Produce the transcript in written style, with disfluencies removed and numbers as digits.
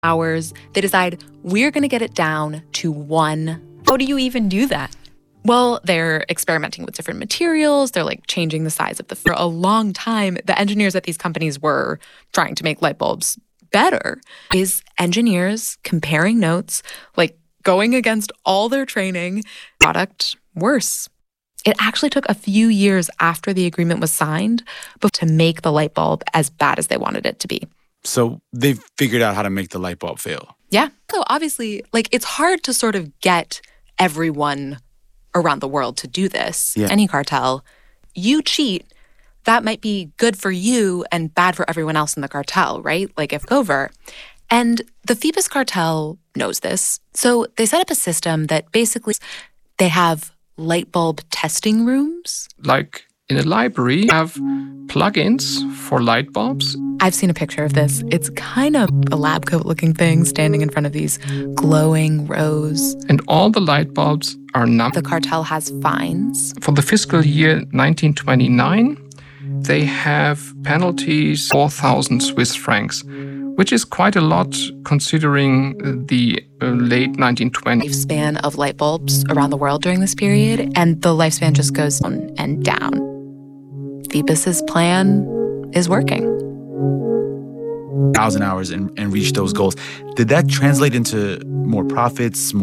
hours, they decide we're going to get it down to 1. How do you even do that? Well, they're experimenting with different materials. They're like changing the size of for a long time. The engineers at these companies were trying to make light bulbs better. Is engineers comparing notes, like going against all their training, product worse. It actually took a few years after the agreement was signed to make the light bulb as bad as they wanted it to be. So they figured out how to make the light bulb fail. Yeah. So obviously, like, it's hard to sort of get everyone around the world to do this. Yeah. Any cartel, you cheat, that might be good for you and bad for everyone else in the cartel, right? Like if over. And the Phoebus cartel knows this. So they set up a system that basically they have light bulb testing rooms. Like in a library, you have plugins for light bulbs. I've seen a picture of this. It's kind of a lab coat looking thing standing in front of these glowing rows. And all the light bulbs are numbered. The cartel has fines. For the fiscal year 1929, they have penalties 4,000 Swiss francs, which is quite a lot considering the late 1920s. Lifespan of light bulbs around the world during this period, and the lifespan just goes down and down. Phoebus's plan is working. 1,000 hours and reach those goals. Did that translate into more profits,